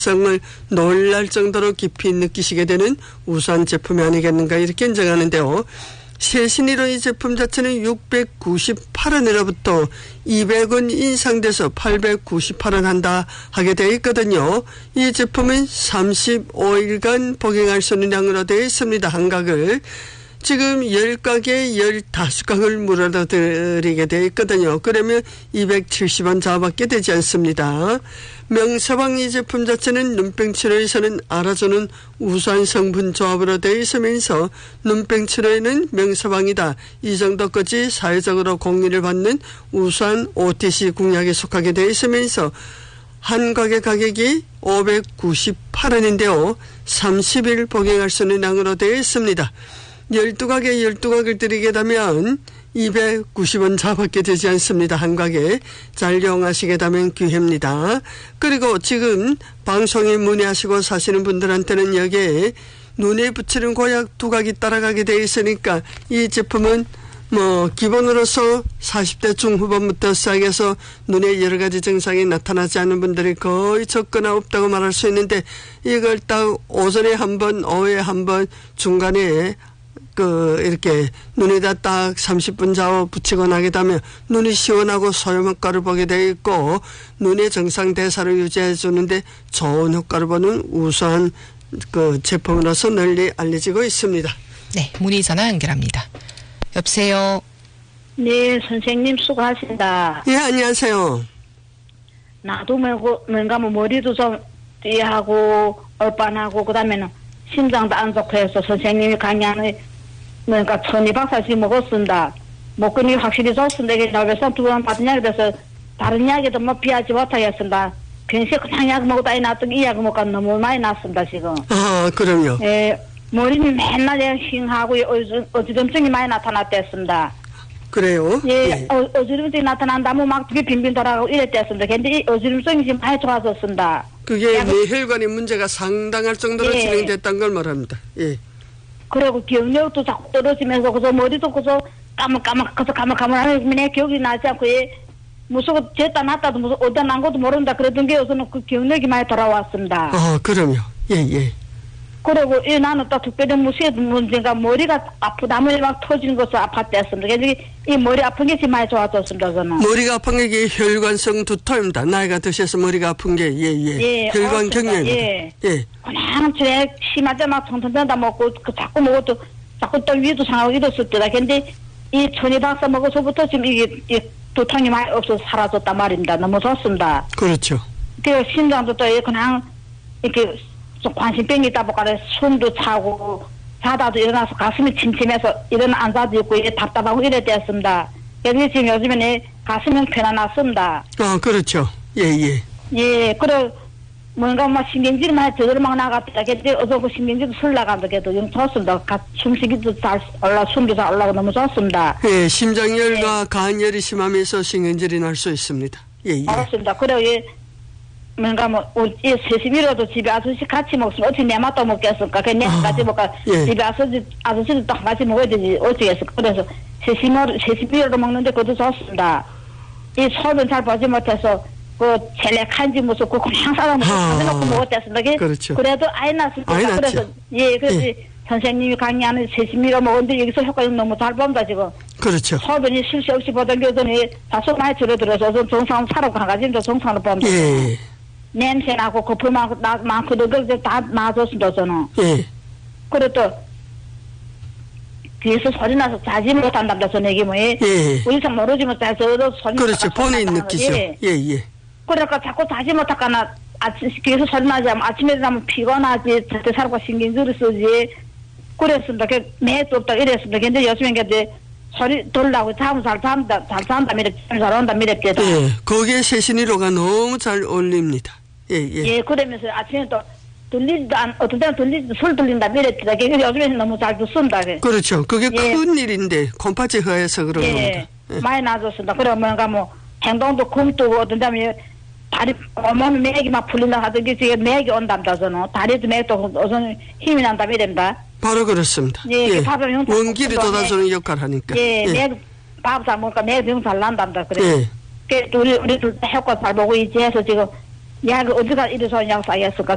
성을 놀랄 정도로 깊이 느끼시게 되는 우수한 제품이 아니겠는가 이렇게 인정하는데요. 최신의로 이 제품 자체는 698원으로부터 200원 인상돼서 898원 한다 하게 되어 있거든요. 이 제품은 35일간 복용할 수 있는 양으로 되어 있습니다. 한 각을. 지금 10각에 15각을 물어다 드리게 되어 있거든요. 그러면 270원 자밖에 되지 않습니다. 명사방 이 제품 자체는 눈병 치료에서는 알아주는 우수한 성분 조합으로 되어 있으면서 눈병 치료에는 명사방이다. 이 정도까지 사회적으로 공인을 받는 우수한 OTC 공약에 속하게 되어 있으면서 한 각의 가격이 598원인데요. 30일 복용할 수 있는 양으로 되어 있습니다. 12각에 12각을 드리게 되면 290원 자밖에 되지 않습니다. 한 각에. 잘 이용하시게 되면 기회입니다. 그리고 지금 방송에 문의하시고 사시는 분들한테는 여기에 눈에 붙이는 고약 2각이 따라가게 되어 있으니까 이 제품은 기본으로서 40대 중후반부터 시작해서 눈에 여러 가지 증상이 나타나지 않는 분들이 거의 적거나 없다고 말할 수 있는데 이걸 딱 오전에 한 번, 오후에 한 번, 중간에 이렇게 눈에다 딱 30분 자고 붙이고 나게 되면 눈이 시원하고 소염효과를 보게 되어 있고 눈의 정상 대사를 유지해 주는데 좋은 효과를 보는 우수한 제품으로서 널리 알려지고 있습니다. 네, 문의 전화 연결합니다. 여보세요. 네, 선생님 수고하신다. 예, 안녕하세요. 나도 뭔가 머리도 좀 띠하고 얼빤하고 그다음에는 심장도 안 좋고 해서 선생님이 강의하는 그러니까 천이박사씩 먹었습니다. 목근이 확실히 좋습니다. 이게 나베산 두번 받은 약이 돼서 다른 약에도 비하지 못하겠습니다. 평소에 그냥 약 먹다가 놨더니 이 약을 먹고 너무 많이 났습니다 지금. 아, 그럼요. 예, 머리는 맨날 힝하고 어지럼증이 많이 나타났댔습니다. 그래요? 예, 어지럼증이 나타난다면 막 되게 빙빙 돌아가고 이랬댔습니다. 근데 이 어지럼증이 지금 많이 좋아졌습니다. 그게 뇌혈관의 문제가 상당할 정도로 예. 진행됐다는 걸 말합니다. 예. 그리고 기억력도 자꾸 떨어지면서 그저 머리도 그저 까먹하면 내 기억이 나지 않고 무슨 됐다 놨다도 무슨 어디다 난 것도 모른다 그러던 게 요새는 그 기억력이 많이 돌아왔습니다. 그럼요. 예. 그리고 나는 또 특별히 무슨 문제가 머리가 아프다면 막 터지는 것을 아팠댔습니다. 그래서 이 머리 아픈 게 제일 많이 좋아졌습니다. 저는. 머리가 아픈 게 혈관성 두통입니다. 나이가 드셔서 머리가 아픈 게 예, 혈관 경련입니다. 예. 그냥 제 심하게 막 텅텅텅다 먹고 자꾸 먹어도 자꾸 또 위도 상하고 이랬을 때다. 근데 이 천이박사 먹어서부터 지금 이게 두통이 많이 없어서 사라졌단 말입니다. 너무 좋습니다. 그렇죠. 그 심장도 또 그냥 이렇게 좀 관심병이 있다 보니까 숨도 차고 자다도 일어나서 가슴이 침침해서 앉아도 있고 답답하고 이래 됐습니다. 그래서 지금 요즘에는 가슴이 편안했습니다. 그렇죠. 예. 예, 그래 뭔가 신경질이 많이 제대로 막 나갔다. 그때 어서 신경질도 술 나간다. 그래도 영 좋습니다. 숨쉬기도 잘 숨도 잘 올라가고 너무 좋습니다. 예, 심장열과 간열이 심하면서 신경질이 날 수 있습니다. 예. 그렇습니다. 그래 뭔가 이 세심이라도 집에 아저씨 같이 먹으면 어떻게 내 맛도 먹겠습니까? 그냥 내가 같이 먹까 집에 아저씨도 또 같이 먹어야 되지 어쩌겠습니까? 그래서 세심이라도 먹는데 그것도 좋습니다. 이 소는 잘 보지 못해서 젤렉한지 무슨 그냥 사람을 가져놓고 먹었댔습니다. 그렇죠. 그래도 아이 났습니다. 그래서 그래서 선생님이 강의하는 세심이가 먹었는데 여기서 효과를 너무 잘 본다 지금. 그렇죠. 소변이 쉴 새 없이 보던 게더니 다소 많이 줄어들어서 정상 살아고 한 가지 정상으로 본다. 예. 냄새 나고 거품 많고도 그래서 다 나아졌습니다 저는. 예. 그리고 또 뒤에서 소리 나서 자지 못한답니다 저는 이게 우리서 모르지만 자서 소리 그렇죠. 본인 느끼죠. 예. 그러니까 자꾸 자지 못할까나 뒤에서 소리 나지 않으면 아침에 일어나면 피곤하지 절대 살고 신경질을 쓰지 그랬습니다. 매도 없다 이랬습니다. 근데 요즘엔 소리 돌라고 잠을 잘 잔다 미래 잘 온다 미래께다. 예. 거기에 세신이로가 너무 잘 어울립니다. 예. 그러면서 아침에 또 들리지도 어떤 때는 들리지도 술 들린다 미래께다. 요즘에는 너무 잘 듣습니다. 그렇죠. 그게 큰 일인데 콩팥이 허해서 그런 겁니다. 많이 나아졌습니다. 그래 뭔가 행동도 굼뜨고 어떤 때는 다리 온몸에 맥이 막 풀린다 하던데 지금 맥이 온답니다 저는. 다리도 맥도 어선 힘이 난다 이랍니다. 바로 그렇습니다. 원기를 돋아주는 역할을 하니까. 밥 잘 먹으니까 맥 병 잘 난답니다. 그래. 우리 효과 잘 보고 이제 해서 지금 약을 어디가 이래서 약 사겠을까?